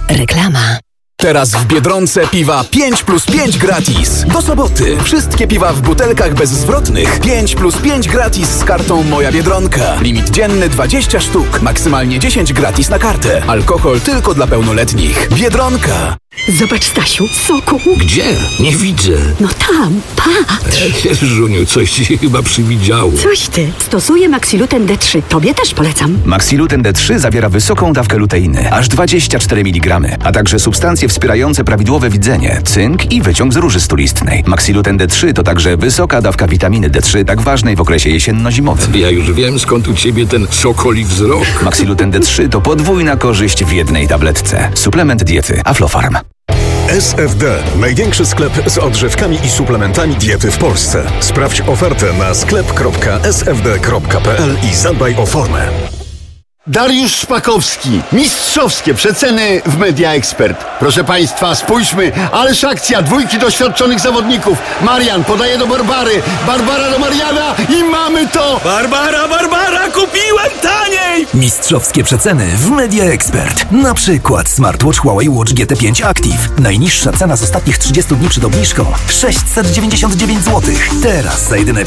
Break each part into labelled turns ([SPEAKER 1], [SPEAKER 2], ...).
[SPEAKER 1] Reklama.
[SPEAKER 2] Teraz w Biedronce piwa 5+5 gratis. Do soboty. Wszystkie piwa w butelkach bezzwrotnych 5+5 gratis z kartą Moja Biedronka. Limit dzienny 20 sztuk. Maksymalnie 10 gratis na kartę. Alkohol tylko dla pełnoletnich. Biedronka.
[SPEAKER 1] Zobacz, Stasiu, soku.
[SPEAKER 3] Gdzie? Nie widzę.
[SPEAKER 1] No tam, patrz.
[SPEAKER 3] Żuniu, coś ci się chyba przywidziało.
[SPEAKER 1] Coś ty. Stosuję Maxiluten D3. Tobie też polecam.
[SPEAKER 4] Maxiluten D3 zawiera wysoką dawkę luteiny, aż 24 mg, a także substancje wspierające prawidłowe widzenie, cynk i wyciąg z róży stulistnej. Maxiluten D3 to także wysoka dawka witaminy D3, tak ważnej w okresie jesienno-zimowym.
[SPEAKER 3] Ja już wiem, skąd u ciebie ten sokoli wzrok.
[SPEAKER 4] Maxiluten D3 to podwójna korzyść w jednej tabletce. Suplement diety Aflofarm.
[SPEAKER 5] SFD. Największy sklep z odżywkami i suplementami diety w Polsce. Sprawdź ofertę na sklep.sfd.pl i zadbaj o formę.
[SPEAKER 6] Dariusz Szpakowski. Mistrzowskie przeceny w Media Expert. Proszę Państwa, spójrzmy. Ależ akcja. Dwójki doświadczonych zawodników. Marian podaje do Barbary. Barbara do Mariana i mamy to!
[SPEAKER 7] Barbara, kupiłem taniej!
[SPEAKER 8] Mistrzowskie przeceny w Media Expert. Na przykład smartwatch Huawei Watch GT5 Active. Najniższa cena z ostatnich 30 dni przed obniżką 699 zł. Teraz za jedyne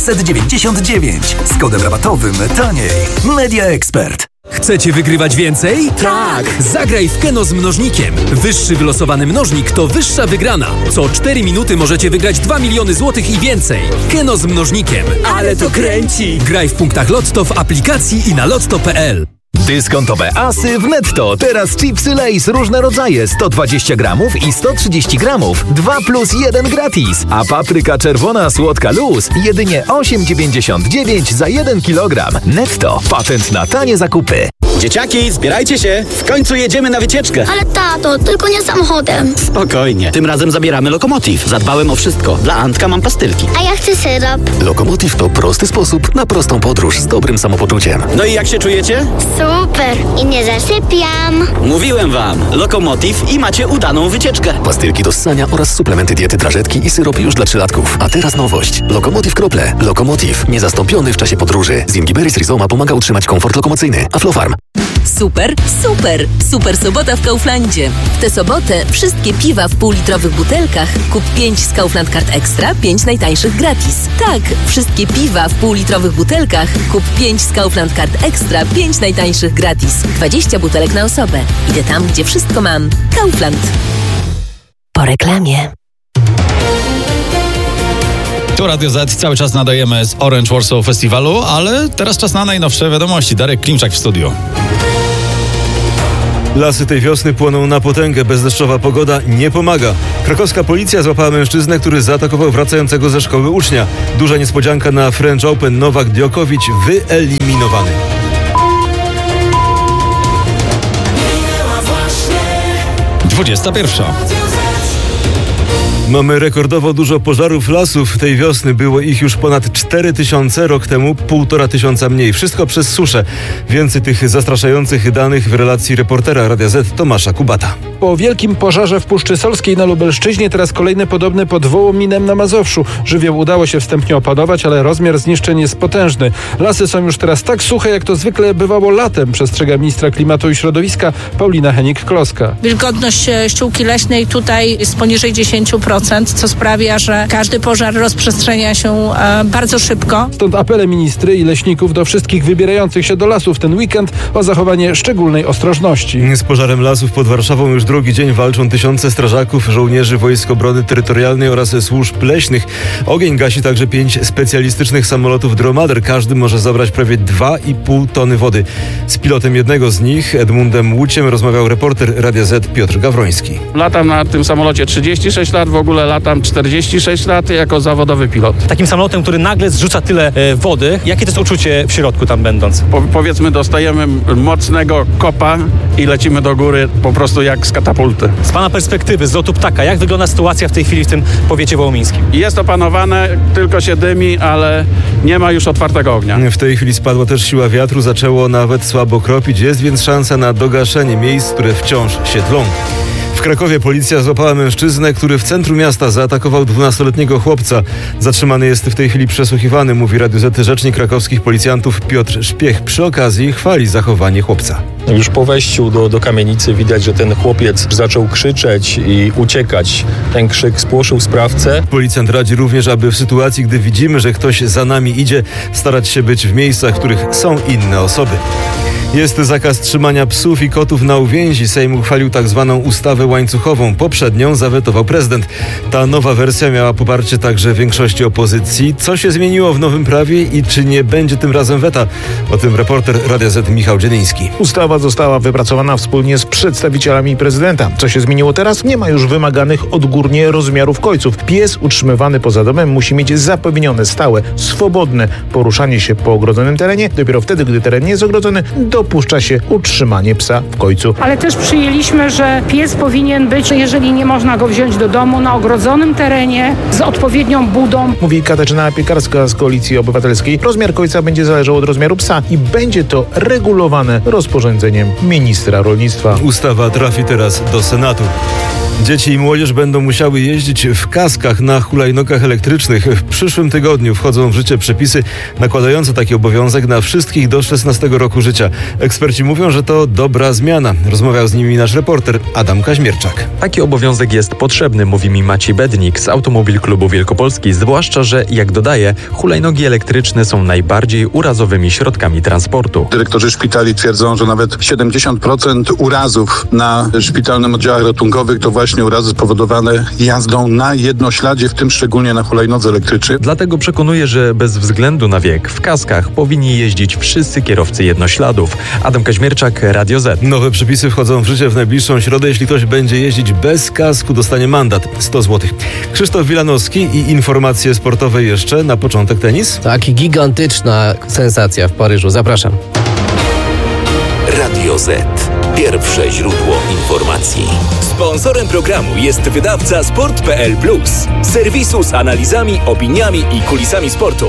[SPEAKER 8] 599. Z kodem rabatowym taniej. Media Expert.
[SPEAKER 7] Chcecie wygrywać więcej? Tak! Zagraj w Keno z mnożnikiem. Wyższy wylosowany mnożnik to wyższa wygrana. Co 4 minuty możecie wygrać 2 miliony złotych i więcej. Keno z mnożnikiem. Ale to kręci! Graj w punktach Lotto w aplikacji i na lotto.pl.
[SPEAKER 9] Dyskontowe asy w Netto. Teraz chipsy Lay's różne rodzaje 120 gramów i 130 gramów 2+1 gratis. A papryka czerwona słodka luz jedynie 8,99 za 1 kg. Netto. Patent na tanie zakupy.
[SPEAKER 10] Dzieciaki, zbierajcie się! W końcu jedziemy na wycieczkę!
[SPEAKER 11] Ale tato, tylko nie samochodem.
[SPEAKER 10] Spokojnie, tym razem zabieramy Lokomotiv. Zadbałem o wszystko. Dla Antka mam pastylki.
[SPEAKER 11] A ja chcę syrop.
[SPEAKER 12] Lokomotiv to prosty sposób na prostą podróż z dobrym samopoczuciem.
[SPEAKER 10] No i jak się czujecie?
[SPEAKER 11] Super! I nie zasypiam.
[SPEAKER 10] Mówiłem wam, Lokomotiv i macie udaną wycieczkę.
[SPEAKER 12] Pastylki do ssania oraz suplementy diety, drażetki i syrop już dla 3-latków. A teraz nowość. Lokomotiv krople. Lokomotiv. Niezastąpiony w czasie podróży. Zingiberis rhizoma pomaga utrzymać komfort lokomocyjny. Aflofarm.
[SPEAKER 13] Super, super! Super sobota w Kauflandzie. W tę sobotę wszystkie piwa w półlitrowych butelkach kup 5 z Kaufland Card Extra, 5 najtańszych gratis. Tak, wszystkie piwa w półlitrowych butelkach kup 5 z Kaufland Card Extra, 5 najtańszych gratis. 20 butelek na osobę. Idę tam, gdzie wszystko mam. Kaufland.
[SPEAKER 1] Po reklamie.
[SPEAKER 14] Tu Radio Z, cały czas nadajemy z Orange Warsaw Festiwalu, ale teraz czas na najnowsze wiadomości. Darek Klimczak w studiu.
[SPEAKER 15] Lasy tej wiosny płoną na potęgę. Bezdeszczowa pogoda nie pomaga. Krakowska policja złapała mężczyznę, który zaatakował wracającego ze szkoły ucznia. Duża niespodzianka na French Open. Nowak Djokovic wyeliminowany.
[SPEAKER 14] 21.
[SPEAKER 15] Mamy rekordowo dużo pożarów lasów tej wiosny. Było ich już ponad 4000, rok temu 1500 mniej. Wszystko przez suszę. Więcej tych zastraszających danych w relacji reportera Radia Z Tomasza Kubata.
[SPEAKER 16] Po wielkim pożarze w Puszczy Solskiej na Lubelszczyźnie teraz kolejny podobny pod Wołominem na Mazowszu. Żywioł udało się wstępnie opanować, ale rozmiar zniszczeń jest potężny. Lasy są już teraz tak suche, jak to zwykle bywało latem, przestrzega ministra klimatu i środowiska Paulina Henik-Kloska.
[SPEAKER 17] Wilgotność ściółki leśnej tutaj jest poniżej 10%. Co sprawia, że każdy pożar rozprzestrzenia się bardzo szybko.
[SPEAKER 16] Stąd apele ministry i leśników do wszystkich wybierających się do lasów ten weekend o zachowanie szczególnej ostrożności.
[SPEAKER 15] Z pożarem lasów pod Warszawą już drugi dzień walczą tysiące strażaków, żołnierzy Wojsk Obrony Terytorialnej oraz służb leśnych. Ogień gasi także 5 specjalistycznych samolotów Dromader. Każdy może zabrać prawie 2,5 tony wody. Z pilotem jednego z nich, Edmundem Łuciem, rozmawiał reporter Radia Z Piotr Gawroński.
[SPEAKER 18] Latam na tym samolocie 36 lat, w ogóle latam 46 lat jako zawodowy pilot.
[SPEAKER 19] Takim samolotem, który nagle zrzuca tyle wody, jakie to jest uczucie w środku tam będąc?
[SPEAKER 18] Powiedzmy, dostajemy mocnego kopa i lecimy do góry po prostu jak z katapulty.
[SPEAKER 19] Z pana perspektywy, z lotu ptaka, jak wygląda sytuacja w tej chwili w tym powiecie wołomińskim?
[SPEAKER 18] Jest opanowane, tylko się dymi, ale nie ma już otwartego ognia.
[SPEAKER 15] W tej chwili spadła też siła wiatru, zaczęło nawet słabo kropić, jest więc szansa na dogaszenie miejsc, które wciąż się tlą. W Krakowie policja złapała mężczyznę, który w centrum miasta zaatakował 12-letniego chłopca. Zatrzymany jest w tej chwili przesłuchiwany, mówi Radiu Z rzecznik krakowskich policjantów Piotr Szpiech. Przy okazji chwali zachowanie chłopca.
[SPEAKER 20] Już po wejściu do kamienicy widać, że ten chłopiec zaczął krzyczeć i uciekać. Ten krzyk spłoszył sprawcę.
[SPEAKER 15] Policjant radzi również, aby w sytuacji, gdy widzimy, że ktoś za nami idzie, starać się być w miejscach, w których są inne osoby. Jest zakaz trzymania psów i kotów na uwięzi. Sejm uchwalił tzw. ustawę łańcuchową. Poprzednią zawetował prezydent. Ta nowa wersja miała poparcie także większości opozycji. Co się zmieniło w nowym prawie i czy nie będzie tym razem weta? O tym reporter Radia Z Michał Dzieliński.
[SPEAKER 21] Ustawa została wypracowana wspólnie z przedstawicielami prezydenta. Co się zmieniło teraz? Nie ma już wymaganych odgórnie rozmiarów kojców. Pies utrzymywany poza domem musi mieć zapewnione stałe, swobodne poruszanie się po ogrodzonym terenie. Dopiero wtedy, gdy teren nie jest ogrodzony, dopuszcza się utrzymanie psa w kojcu.
[SPEAKER 22] Ale też przyjęliśmy, że pies powinien być, jeżeli nie można go wziąć do domu, na ogrodzonym terenie z odpowiednią budą.
[SPEAKER 21] Mówi Katarzyna Piekarska z Koalicji Obywatelskiej. Rozmiar kojca będzie zależał od rozmiaru psa i będzie to regulowane rozporządzeniem ministra rolnictwa.
[SPEAKER 15] Ustawa trafi teraz do Senatu. Dzieci i młodzież będą musiały jeździć w kaskach na hulajnogach elektrycznych. W przyszłym tygodniu wchodzą w życie przepisy nakładające taki obowiązek na wszystkich do 16 roku życia. Eksperci mówią, że to dobra zmiana. Rozmawiał z nimi nasz reporter Adam Kaźmierczak.
[SPEAKER 23] Taki obowiązek jest potrzebny, mówi mi Maciej Bednik z Automobil Klubu Wielkopolski, zwłaszcza, że jak dodaje, hulajnogi elektryczne są najbardziej urazowymi środkami transportu.
[SPEAKER 24] Dyrektorzy szpitali twierdzą, że nawet 70% urazów na szpitalnym oddziałach ratunkowych to właśnie urazy spowodowane jazdą na jednośladzie, w tym szczególnie na hulajnodze elektrycznej.
[SPEAKER 23] Dlatego przekonuje, że bez względu na wiek w kaskach powinni jeździć wszyscy kierowcy jednośladów. Adam Kaźmierczak, Radio Z.
[SPEAKER 15] Nowe przepisy wchodzą w życie w najbliższą środę. Jeśli ktoś będzie jeździć bez kasku, dostanie mandat 100 zł. Krzysztof Wilanowski i informacje sportowe jeszcze. Na początek tenis.
[SPEAKER 25] Tak, gigantyczna sensacja w Paryżu. Zapraszam.
[SPEAKER 26] Radio Z. Pierwsze źródło informacji. Sponsorem programu jest wydawca Sport.pl Plus. Serwisu z analizami, opiniami i kulisami sportu.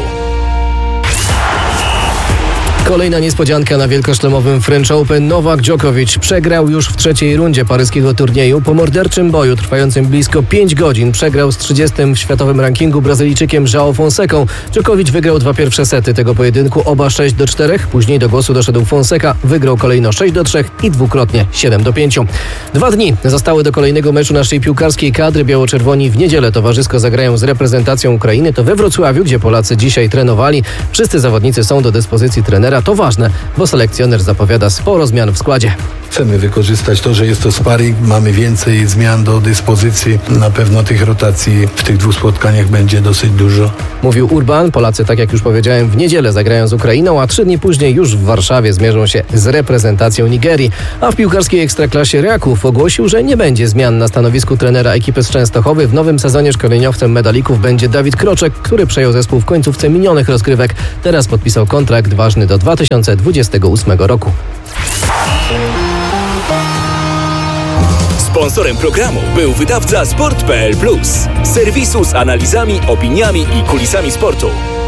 [SPEAKER 25] Kolejna niespodzianka na wielkoszlemowym French Open. Nowak Djokovic przegrał już w trzeciej rundzie paryskiego turnieju. Po morderczym boju trwającym blisko 5 godzin przegrał z 30. w światowym rankingu Brazylijczykiem João Fonsecą. Djokovic wygrał 2 pierwsze sety tego pojedynku, oba 6-4. Później do głosu doszedł Fonseca. Wygrał kolejno 6-3 i dwukrotnie 7-5. 2 dni zostały do kolejnego meczu naszej piłkarskiej kadry. Biało-czerwoni w niedzielę towarzysko zagrają z reprezentacją Ukrainy. To we Wrocławiu, gdzie Polacy dzisiaj trenowali. Wszyscy zawodnicy są do dyspozycji trenera. To ważne, bo selekcjoner zapowiada sporo zmian w składzie.
[SPEAKER 27] Chcemy wykorzystać to, że jest to sparring, mamy więcej zmian do dyspozycji. Na pewno tych rotacji w tych 2 spotkaniach będzie dosyć dużo.
[SPEAKER 25] Mówił Urban. Polacy, tak jak już powiedziałem, w niedzielę zagrają z Ukrainą, a 3 dni później już w Warszawie zmierzą się z reprezentacją Nigerii. A w piłkarskiej ekstraklasie Raków ogłosił, że nie będzie zmian na stanowisku trenera ekipy z Częstochowy. W nowym sezonie szkoleniowcem medalików będzie Dawid Kroczek, który przejął zespół w końcówce minionych rozgrywek. Teraz podpisał kontrakt ważny do 2028 roku.
[SPEAKER 26] Sponsorem programu był wydawca Sport.pl Plus. Serwisu z analizami, opiniami i kulisami sportu.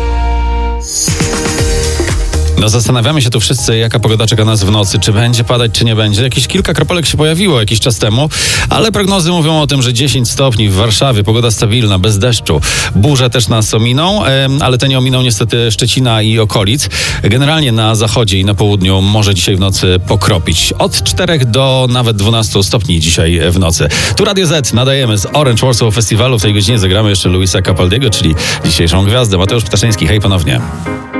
[SPEAKER 14] No zastanawiamy się tu wszyscy, jaka pogoda czeka nas w nocy, czy będzie padać, czy nie będzie. Jakieś kilka kropelek się pojawiło jakiś czas temu, ale prognozy mówią o tym, że 10 stopni w Warszawie, pogoda stabilna, bez deszczu. Burze też nas ominą, ale te nie ominą niestety Szczecina i okolic. Generalnie na zachodzie i na południu może dzisiaj w nocy pokropić. Od 4 do nawet 12 stopni dzisiaj w nocy. Tu Radio Z, nadajemy z Orange Warsaw Festiwalu. W tej godzinie zagramy jeszcze Luisa Capaldiego, czyli dzisiejszą gwiazdę. Mateusz Ptaszyński, hej ponownie.